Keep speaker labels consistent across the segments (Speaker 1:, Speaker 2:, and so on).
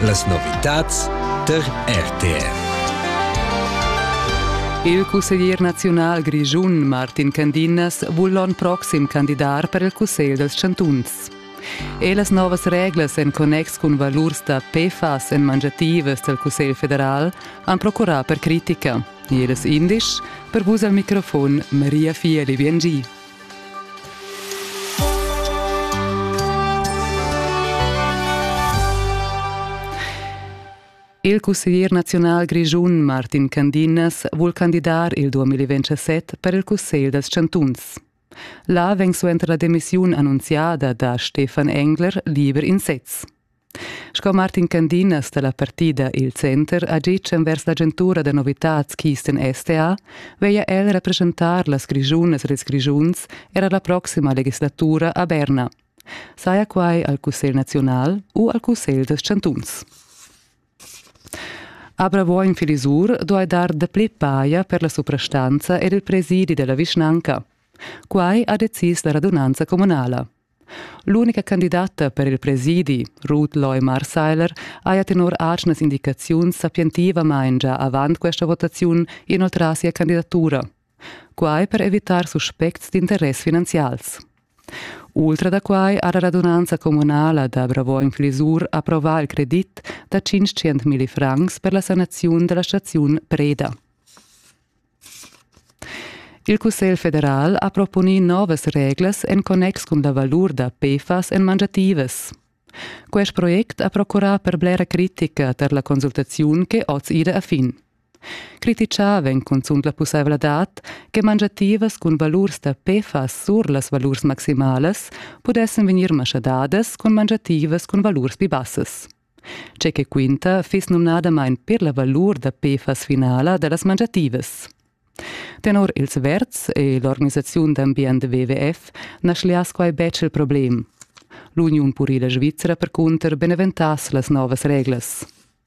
Speaker 1: Las novitats der RTR.
Speaker 2: Il consiglier nacional Grischun, Martin Candinas, vuol l'anno proxim candidar per il Cussegl dels Chantuns. E las novas reglas en connex con valurs da PFAS en mangiatives del Cussegl federal han procurà per critica. Jedes indisch, per vus al microfon Maria Fieli Viengi. Il consiglier nacional Grischun, Martin Candinas, vuol candidar il 2027 per il Cussegl dels Chantuns. Là veng suenter la demissiun annunziada da Stefan Engler lieber in Setz. Sco Martin Candinas della partida Il Center ha gitschen vers l'agentura de novitats Kisten STA, veia el representar las Grischunas e les Grischuns era la proxima legislatura a Berna, saia quai al Cussegl nacional o al Cussegl dels Chantuns. A Bravo in Filisur doi dar de ple paia per la soprastanza ed il presidi della Vischnanca. Quai ha decis la radunanza comunala. L'unica candidata per il presidi, Ruth Loy Marseiler, ha tenor acnas indicaziuns sapientiva main già avant questa votazione inoltrà sia candidatura. Quai per evitar suspects di interess finanzials. Ultra da quai ha la radunanza comunala da Bravo in Filisur approvà il credit da 500.000 francs per la sanazione della stazione Preda. Il Cussegl federal ha proponi novas reglas en connex con la valur da PFAS en mangiatives. Quest project ha procurà per blera critica per la consultazione che oz ida a fin. Criticaven consund la possibilitat che mangiatives con valurs da PFAS sur las valurs maximales pudessen venir maschadadas con mangiatives con valurs pi basses. Ce che quinta fis numnada main per la valur da PFAS finala de las mangiatives. Tenor ils verts e l'organizzazione d'ambient WWF naslias quai bec il problem. L'Union Purila Svizzera per conter beneventas las novas reglas.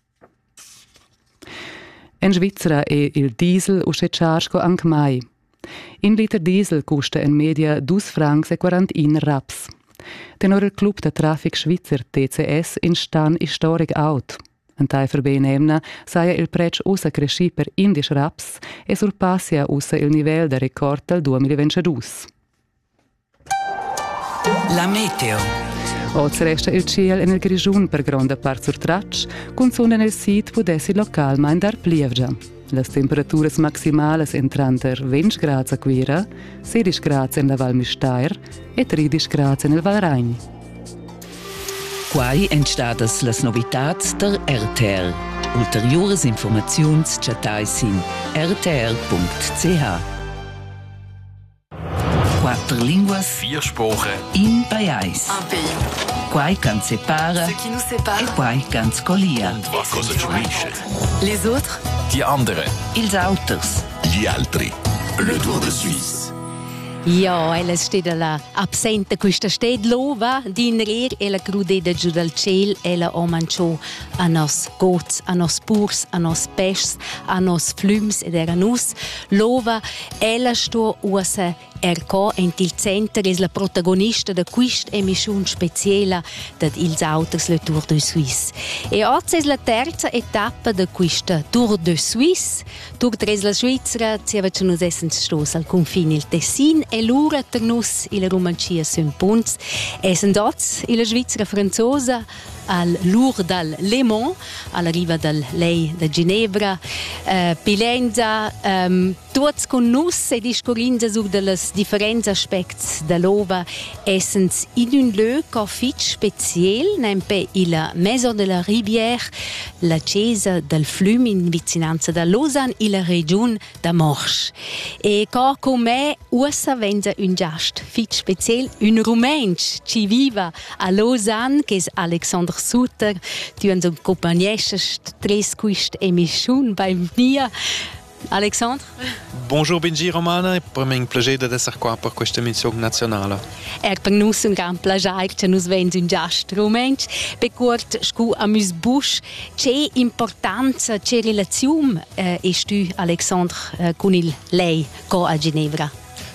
Speaker 2: In Svizzera è il diesel usce charge anche mai. In liter diesel costa in media 2 francs e 41 raps. Tenor il club de traffic svizzer TCS in stan historic out. En tai verbenemna saia il prec usa cresci per 11 raps e surpassia usa il nivel de record del 2022.
Speaker 3: La meteo.
Speaker 2: Oz resta il ciel en il Grischun per gronda part sur traccia, con sonda nel sit pudessi local ma in dar plievgia. Las temperaturas maximales entran der 20 gradi a Quera, 16 gradi in la Val Müstair e 13 gradi nel Val Rhein.
Speaker 3: Quai entstadas las novitats der RTR. Ulteriores informaziuns chatais in rtr.ch. 4 linguas,
Speaker 4: 4 Sprachen,
Speaker 3: in Payais.
Speaker 5: Un pays.
Speaker 3: Quai can separa,
Speaker 5: Ce qui nous sépare.
Speaker 3: e quai can scolia.
Speaker 4: und was cosa ci unisce.
Speaker 5: Les autres.
Speaker 4: Die anderen.
Speaker 3: Ils auters.
Speaker 4: Gli altri. Le Tour de Suisse.
Speaker 6: Ja, ella steht alla absente questa sted lova din rer ella crudeda giù dal ciel ella omancio a nos goats, a nos purs, a nos pescs, a nos flums ed era nus lova ella sto usa RK il Center es la protagonista de questa emissione speciale dat ils auters le Tour de Suisse. E oggi es la terza etappa de questa Tour de Suisse. Tour tres la Svizzera, ci nus essen stos al confine il Tessin e l'ura ter nus il Romancia sun punts. Essen dots il Svizzera franzosa al Lour dal Le Mans, alla riva dal Lei da Ginevra, Pilenza, tutti con nus e discorrinza su delle differenti aspetti dell'ova essens in un luogo fitch speciale, nempe il Maison de la Rivière, la chiesa del Flum in vicinanza da Lausanne e la regione da Morsch. E con me usa venza un gast fitch speciale, un rumensch ci viva a Lausanne, che è Alexander Sutter, tu ens accompagnesces tres quist emission bei mir. Alexandre?
Speaker 7: Bonjour Benji Romana, per me è un piacere di essere qua per questa emissione nazionale.
Speaker 6: Per noi è un gran piacere che noi vengono un gast rumens. Per curt, scu a mus busch, c'è importanza, c'è relazione, tu, Alexandre, con il lei, qua a Ginevra?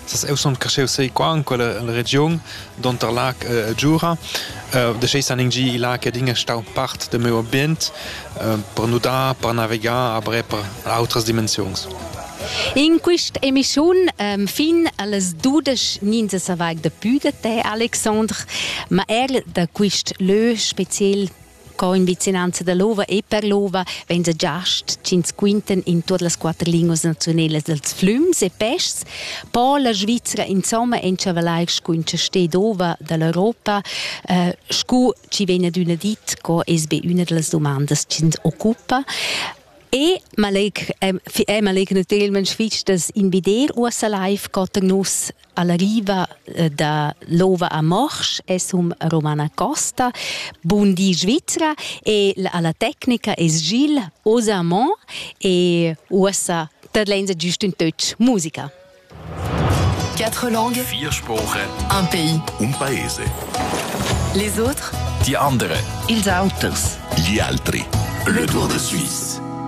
Speaker 7: Eu sono cresciuto sei qua in quella regione d'Onterlag Giura. Da sei saningi là che dinge stau part del meu ambiente per nudar, per navigar, aber per altre dimensioni.
Speaker 6: In questa emissione, fin alle 12 non si sa da più da te, Alexandre, ma da questo lö speciale in vicinanza da Lova e per Lova wenn sie just cins quinten in tutte le quattro lingue nazionali dels flums e pescs poi la Svizzera insomma en chavalai scuncia ste dova dall'Europa scu ci viene d'una dit co es be una delle domande cins occupa e ma leg naturalmente fitch das in vider usa live cotternus alla riva da Lova a Morsch es Romana Costa, Bundi Svizzera e alla tecnica es Gilles Osamont e usa terlenza giusto in Deutsch musica.
Speaker 5: 4 langues,
Speaker 4: 4 Sprachen,
Speaker 5: un pays.
Speaker 4: un paese.
Speaker 5: Les autres,
Speaker 4: Die anderen.
Speaker 3: Ils Autos.
Speaker 4: Gli altri. Le Tour de Suisse.